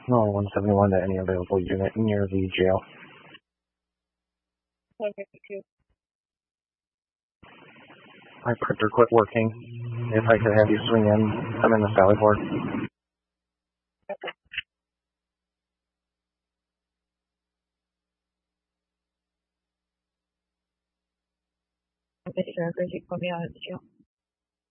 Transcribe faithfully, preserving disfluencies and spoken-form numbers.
No, one seventy-one to any available unit near the jail. one fifty-two. My printer quit working. If I could have you swing in, I'm in the Sally Port. Okay. Mister Gracie put me out at the jail.